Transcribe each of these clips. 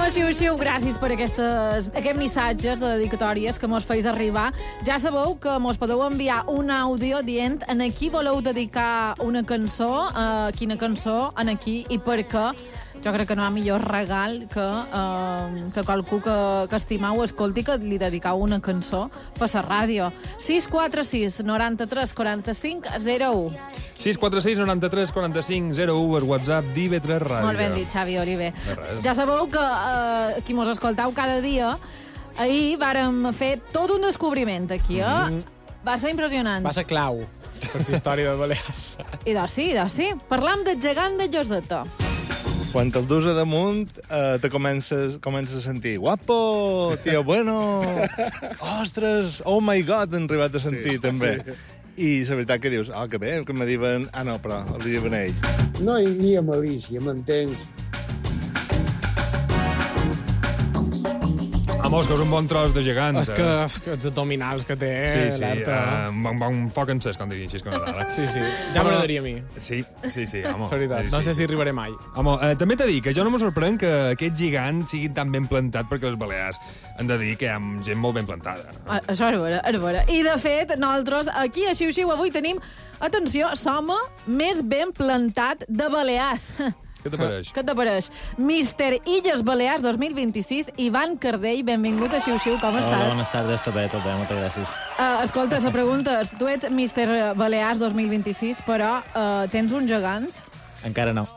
Xiu-Xiu, gràcies per aquests missatges de dedicatòries que mos feis arribar. Ja sabeu que mos podeu enviar un àudio dient en a qui voleu dedicar una cançó, quina cançó, en a qui i per què. Jo crec que no hi ha millor regal que qualcú que estimau escolti que li dedicau una cançó per la ràdio. 646 93 45 01. 646 93 45 01 per WhatsApp d'IV3 Ràdio. Molt ben dit, Xavi Oliver. Ja sabeu que qui mos escoltau cada dia, ahir vàrem fer tot un descobriment aquí, Va ser impressionant. Va ser clau per la història de Balears. I doncs sí. Parlam del gegant de Lloseta. Quan te'l dus a damunt, te comences a sentir guapo, tío bueno, ostres, oh my god, han arribat a sentir, també. Sí. I la veritat que dius, que bé, que me diuen... no, però els diuen a ell. No hi havia malícia, m'entens? Vamos, que és un bon tros de gegant. És que els abdominals que té, l'alerta... un foc encès, com diguin així, com ara. Sí, ja m'agradaria a mi. Sí, home. Veritat, no sé si arribaré mai. Home, també t'he dit que jo no me sorprèn que aquest gegant sigui tan ben plantat perquè les Balears han de dir que hi ha gent molt ben plantada. Això és vera. I, de fet, nosaltres aquí a Xiu-Xiu avui tenim, atenció, l'home més ben plantat de Balears. Què t'apareix? Què t'apareix? Mister Illes Balears 2026, Ivan Cardell, benvingut a Xiu-Xiu, com estàs? Hola, bones tardes, tot bé, moltes gràcies. Escolta, la pregunta és, tu ets Mister Balears 2026, però tens un gegant? Encara no.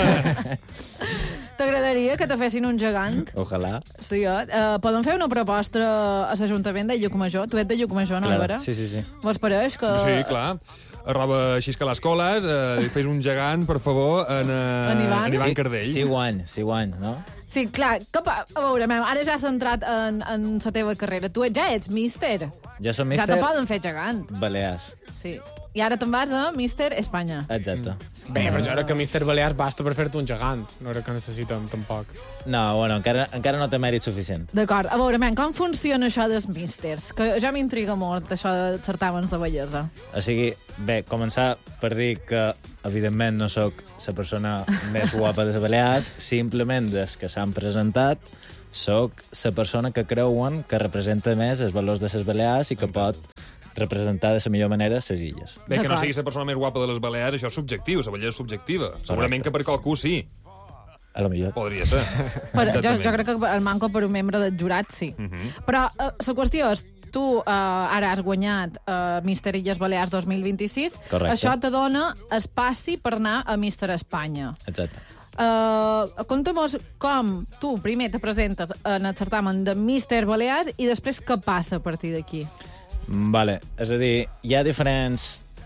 T'agradaria que te fessin un gegant? Ojalà. Sí, podem fer una proposta a l'Ajuntament de Llucmajor? Tu ets de Llucmajor, no, Vera? Sí. Vos pareix que... Sí, clar. Roba així que a les coles, fes un gegant, per favor, en Ivan Cardell. Sí, guany, no? Sí, clar, a veure, ara ja has entrat en la teva carrera. Tu ja ets míster. Jo som míster... Ja te poden fer gegant. Balears. Sí. I ara te'n vas a Míster Espanya. Exacte. Bé, però jo crec que Míster Balears basta per fer-te un gegant. No crec que necessitem, tampoc. No, bueno, encara no té mèrit suficient. D'acord. A veure, com funciona això dels místers? Que ja m'intriga molt, això de certàmens de bellesa. O sigui, bé, començar per dir que, evidentment, no sóc la persona més guapa de Balears, simplement des que s'han presentat, sóc la persona que creuen que representa més els valors de les Balears i que pot representar de la millor manera les illes. Bé, que no sigui la persona més guapa de les Balears, això és subjectiu, la bellesa és subjectiva. Segurament que per qualcú sí. A lo millor. Podria ser. Jo crec que el manco per un membre del jurat sí. Però la qüestió és, tu ara has guanyat Mister Illes Balears 2026. Correcte. Això te dona espaci per anar a Mister Espanya. Exacte. Conta'm com tu primer te presentes en el certamen de Mister Balears i després què passa a partir d'aquí. Vale, és a dir, hi ha diferents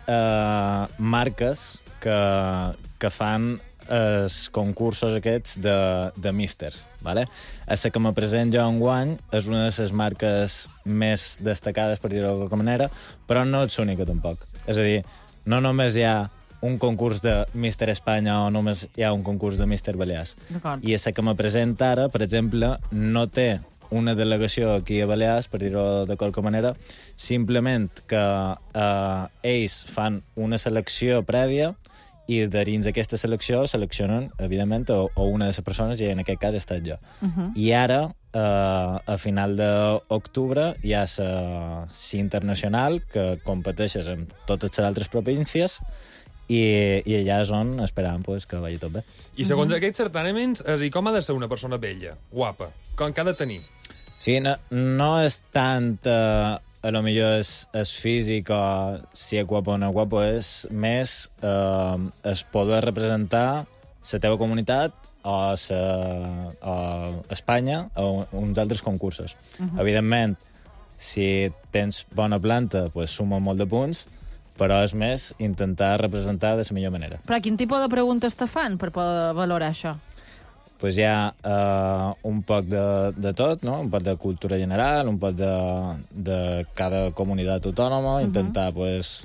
marques que fan els concursos aquests de místers, vale? A la que me present jo enguany és una de les marques més destacades, per dir-ho d'alguna manera, però no és l'única tampoc. És a dir, no només hi ha un concurs de Mister Espanya o només hi ha un concurs de Mister Balears. I a la que me present ara, per exemple, no té una delegació aquí a Balears, per dir-ho de qualque manera, simplement que ells fan una selecció prèvia i dins d'aquesta selecció seleccionen, evidentment, o una de les persones, i en aquest cas he estat jo. I ara, a final d'octubre, hi ha la internacional, que competeixes amb totes les altres províncies, i allà és on esperàvem que vagi tot bé. I segons aquests certàmens, com ha de ser una persona bella, guapa? Com que ha de tenir? Sí, no és tant a lo millor és físic o si és guapo o no guapo, és més es poder representar la teva comunitat o Espanya o uns altres concursos. Evidentment, si tens bona planta, suma molt de punts, però és més intentar representar de la millor manera. Però quin tipus de preguntes te fan per poder valorar això? Pues hi ha un poc de tot, no? Un poc de cultura general, un poc de cada comunitat autònoma, intentar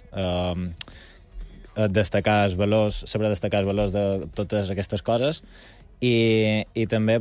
destacar els valors, saber destacar els valors de totes aquestes coses, i també,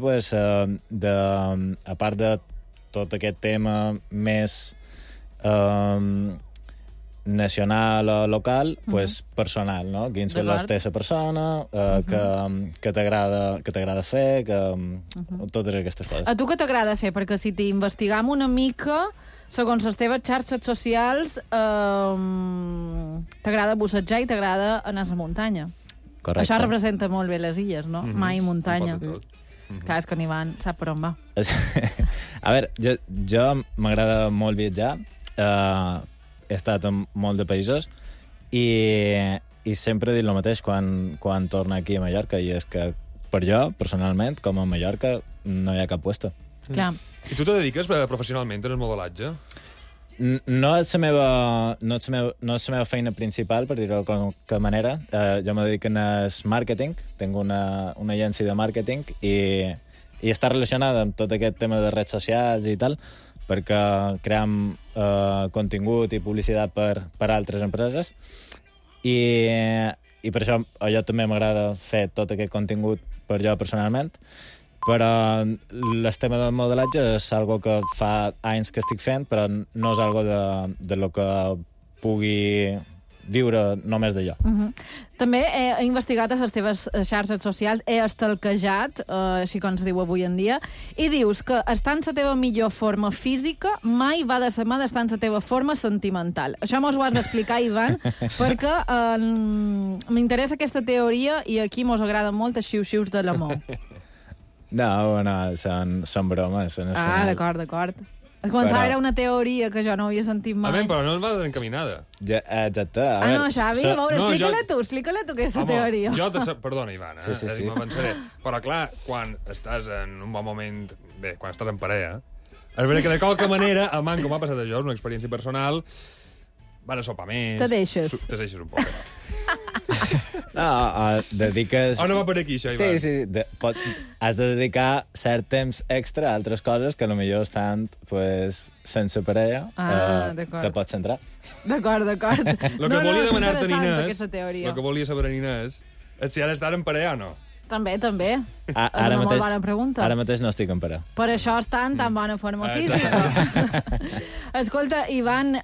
a part de tot aquest tema més nacional o local, pues personal, no? Quins valors té la persona, que t'agrada fer, totes aquestes coses. A tu què t'agrada fer? Perquè si t'investigam una mica, segons les teves xarxes socials, t'agrada bussejar i t'agrada anar a la muntanya. Correcte. Això representa molt bé les illes, no? Mai muntanya. Clar, és que n'hi van, sap per on va. A veure, jo m'agrada molt viatjar, he estat en molt de països i sempre he dit el mateix quan torno aquí a Mallorca, i és que per jo, personalment, com a Mallorca, no hi ha cap puesto. Clar. I tu te dediques professionalment en el modelatge? No és la meva feina principal, per dir-ho de manera. Jo me dedico en el màrqueting, tinc una agència de màrqueting i està relacionada amb tot aquest tema de redes socials i tal, perquè cream contingut i publicitat per altres empreses i per això a jo també m'agrada fer tot aquest contingut per jo personalment, però el tema del modelatge és algo que fa anys que estic fent, però no és algo de lo que pugui viure només d'allò. També he investigat a les teves xarxes socials, he estalquejat, així com es diu avui en dia, i dius que estar en la teva millor forma física mai va de la mà d'estar en la teva forma sentimental. Això mos ho has d'explicar, Ivan, perquè m'interessa aquesta teoria i aquí mos agraden molt els xiu-xius de l'amor. No, són bromes. D'acord. Es començava a era una teoria que jo no havia sentit mai. Però no va desencaminada. Exacte. No, Xavi, explica-la tu aquesta teoria. Perdona, Ivan, Sí. m'avançaré. Però, clar, quan estàs en un bon moment, quan estàs en parella, és veritat que de qualque manera, a man, com ha passat a jo, és una experiència personal, van a sopar més... Te deixes un poc. No, dediques... no va per aquí, això, Ivan? Sí. Has de dedicar cert temps extra a altres coses que potser estan sense parella, te pots centrar. D'acord. El que volia demanar-te, Nina, el que volia saber, Nina, és si ara estar en parella o no. També. Ara molt bona pregunta. Ara mateix no estic en parella. Per això està en tan bona forma física. Escolta, Ivan,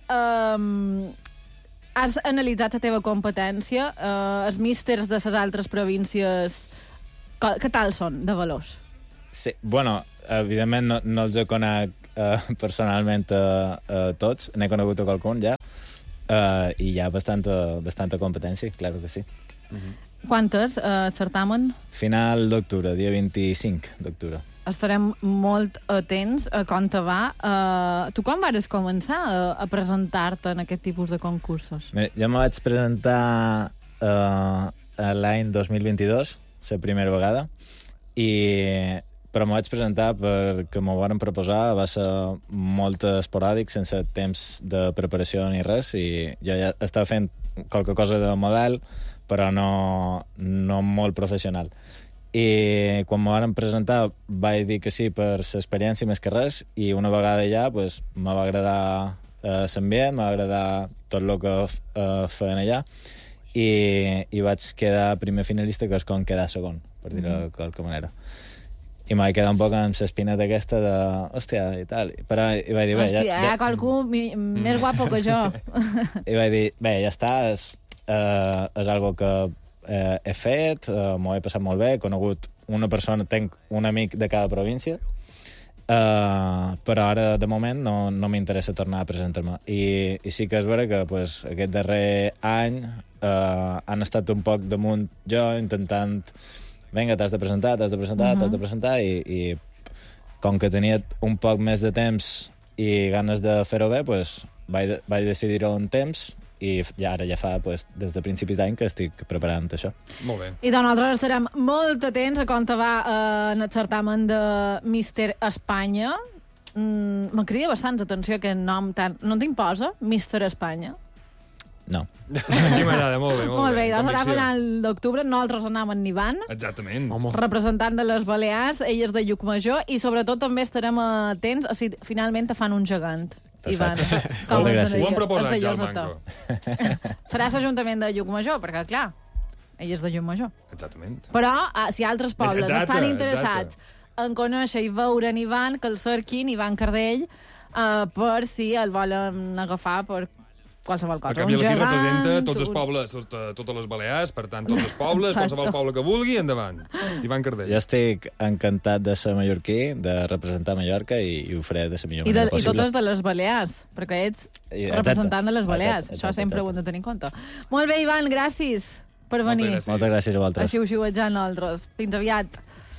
has analitzat la teva competència, els místers de les altres províncies, què tal són, de valors? Sí, bueno, evidentment no els conec personalment a tots, n'he conegut a qualcun ja, i hi ha bastanta competència, claro que sí. Quantes, certamen? Final d'octubre, dia 25 d'octubre. Estarem molt atents a com te va. Tu quan vas començar a presentar-te en aquest tipus de concursos? Mira, jo me vaig presentar l'any 2022, la primera vegada, però me vaig presentar perquè m'ho van proposar, va ser molt esporàdic, sense temps de preparació ni res, i jo ja estava fent qualque cosa de model, però no molt professional. I quan m'ho van presentar vaig dir que sí per l'experiència més que res, i una vegada ja me va agradar l'ambient, m'ha agradar tot el que feien allà, i vaig quedar primer finalista, que és com quedar segon, per dir-ho de qualque manera. I m'ha quedat un poc amb l'espineta aquesta de... Hòstia, i tal. Però i vaig dir... Hòstia, hi ha qualcú més guapo que jo. I vaig dir, ja està, és algo que he fet, m'ho he passat molt bé, he conegut una persona, tenc un amic de cada província, però ara, de moment, no m'interessa tornar a presentar-me. I sí que és vera que aquest darrer any han estat un poc damunt jo, intentant... Vinga, t'has de presentar, i com que tenia un poc més de temps i ganes de fer-ho bé, vaig decidir-ho un temps, i ara ja fa des de principis d'any que estic preparant això. Molt bé. I doncs nosaltres estarem molt atents a com te va en el certamen de Míster Espanya. Me crida bastant atenció aquest nom tan... No t'imposa, Míster Espanya? No. Així m'agrada, molt bé. Molt bé, doncs serà a final d'octubre, nosaltres anàvem en Ivan, exactament. representant de les Balears, elles de Llucmajor, i sobretot també estarem atents a si finalment te fan un gegant. Ivan, moltes gràcies. Ho han proposat ja al Manco. Serà l'Ajuntament de Llucmajor, perquè, clar, ell és de Llucmajor. Exactament. Però, si altres pobles estan interessats en conèixer i veure en Ivan, que el cerquin, Ivan Cardell, per si el volen agafar per qualsevol cosa. A canvi, Un aquí gegant, representa tots els pobles, totes les Balears, per tant, tots els pobles, Exacto. qualsevol poble que vulgui, endavant. Ivan Cardell. Jo estic encantat de ser mallorquí, de representar Mallorca i ho faré de la millor manera I possible. totes de les Balears, perquè ets representant de les Balears. Exacte, Això sempre exacte. ho hem de tenir en compte. Molt bé, Ivan, gràcies per venir. gràcies. Moltes gràcies a vosaltres. Així ho xiuetjant nosaltres. Fins aviat.